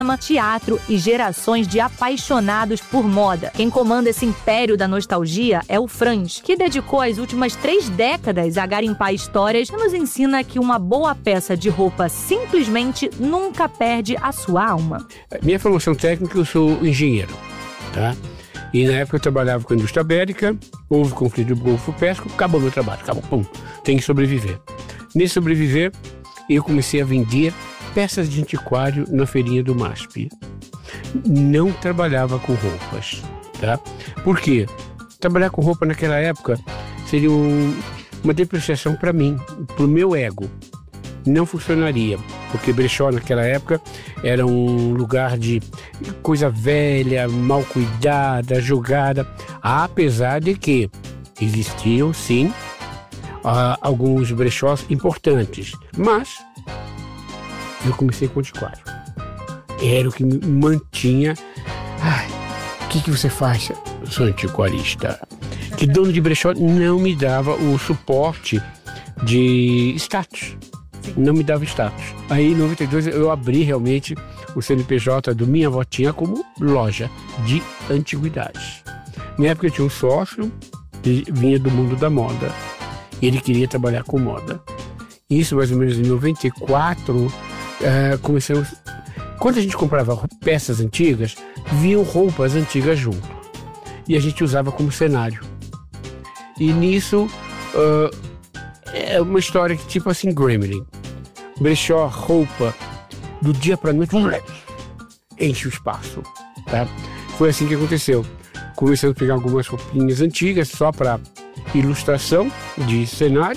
teatro e gerações de apaixonados por moda. Quem comanda esse império da nostalgia é o Franz, que dedicou as últimas 3 décadas a garimpar histórias e nos ensina que uma boa peça de roupa simplesmente nunca perde a sua alma. Minha formação técnica, eu sou engenheiro, tá? E na época eu trabalhava com a indústria bélica, houve conflito do Golfo Pérsico, acabou meu trabalho, acabou, pum, tem que sobreviver. Nesse sobreviver, eu comecei a vender peças de antiquário na feirinha do MASP. Não trabalhava com roupas, tá? Por quê? Trabalhar com roupa naquela época seria uma depreciação para mim, para o meu ego. Não funcionaria, porque brechó naquela época era um lugar de coisa velha, mal cuidada, jogada, apesar de que existiam, sim, alguns brechós importantes, mas eu comecei com antiquário. Era o que me mantinha. O que você faz? Eu sou antiquarista. Que dono de brechó não me dava o suporte de status. Não me dava status. Aí em 92 eu abri realmente o CNPJ do Minha Votinha como loja de antiguidades. Na época eu tinha um sócio que vinha do mundo da moda. Ele queria trabalhar com moda. Isso mais ou menos em 94 começamos. Quando a gente comprava peças antigas, vinham roupas antigas junto. E a gente usava como cenário. E nisso é uma história que tipo assim, Gremlin. Brechó, roupa, do dia para noite, enche o espaço, tá? Foi assim que aconteceu. Começando a pegar algumas roupinhas antigas só para ilustração de cenário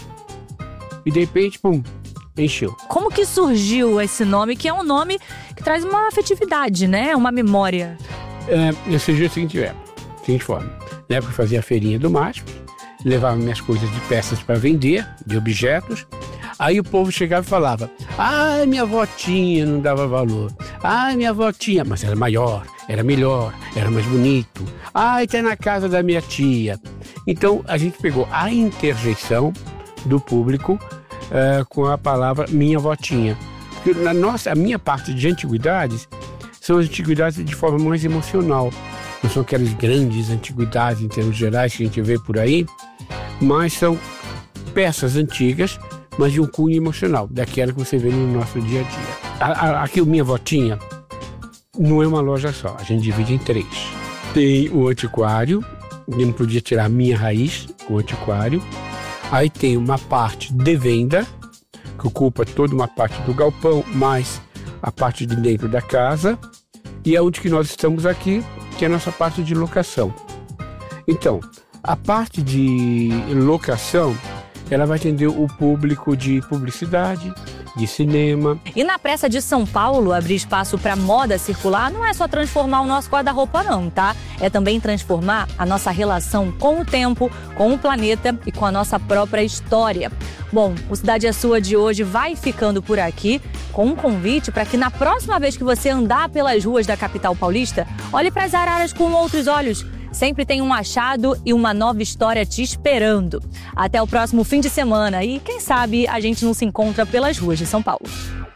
e de repente, pum, encheu. Como que surgiu esse nome, que é um nome que traz uma afetividade, né? Uma memória. Surgiu da seguinte forma. Na época eu fazia a feirinha do MASP, levava minhas coisas de peças para vender, de objetos. Aí o povo chegava e falava: minha votinha, não dava valor. Minha votinha, mas era maior, era melhor, era mais bonito. Tá na casa da minha tia. Então a gente pegou a interjeição do público com a palavra minha votinha. Porque a minha parte de antiguidades são as antiguidades de forma mais emocional. Não são aquelas grandes antiguidades em termos gerais que a gente vê por aí, mas são peças antigas, mas de um cunho emocional, daquela que você vê no nosso dia a dia. Aqui o Minha Votinha não é uma loja só, a gente divide em 3. Tem o antiquário, eu não podia tirar a minha raiz, o antiquário. Aí tem uma parte de venda, que ocupa toda uma parte do galpão, mais a parte de dentro da casa. E é onde que nós estamos aqui, que é a nossa parte de locação. Então, a parte de locação, ela vai atender o público de publicidade, de cinema. E na Praça de São Paulo, abrir espaço para moda circular não é só transformar o nosso guarda-roupa não, tá? É também transformar a nossa relação com o tempo, com o planeta e com a nossa própria história. Bom, o Cidade é Sua de hoje vai ficando por aqui com um convite para que na próxima vez que você andar pelas ruas da capital paulista, olhe para as araras com outros olhos. Sempre tem um achado e uma nova história te esperando. Até o próximo fim de semana e, quem sabe, a gente não se encontra pelas ruas de São Paulo.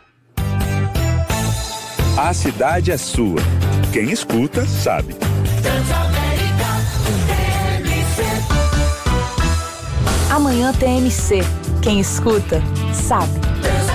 A cidade é sua. Quem escuta, sabe. Amanhã tem MC. Quem escuta, sabe.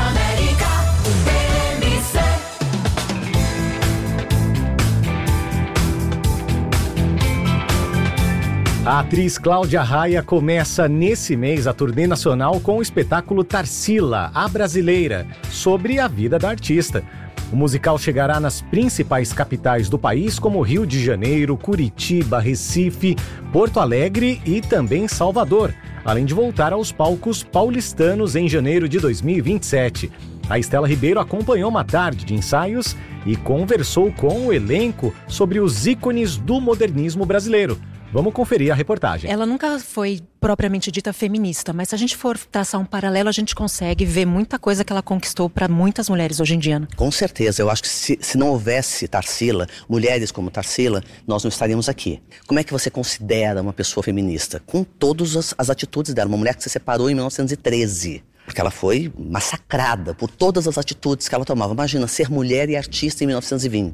A atriz Cláudia Raia começa nesse mês a turnê nacional com o espetáculo Tarsila, a Brasileira, sobre a vida da artista. O musical chegará nas principais capitais do país, como Rio de Janeiro, Curitiba, Recife, Porto Alegre e também Salvador, além de voltar aos palcos paulistanos em janeiro de 2027. A Estela Ribeiro acompanhou uma tarde de ensaios e conversou com o elenco sobre os ícones do modernismo brasileiro. Vamos conferir a reportagem. Ela nunca foi propriamente dita feminista, mas se a gente for traçar um paralelo, a gente consegue ver muita coisa que ela conquistou para muitas mulheres hoje em dia. Né? Com certeza, eu acho que se não houvesse Tarsila, mulheres como Tarsila, nós não estaríamos aqui. Como é que você considera uma pessoa feminista? Com todas as atitudes dela, uma mulher que se separou em 1913. Porque ela foi massacrada por todas as atitudes que ela tomava. Imagina, ser mulher e artista em 1920.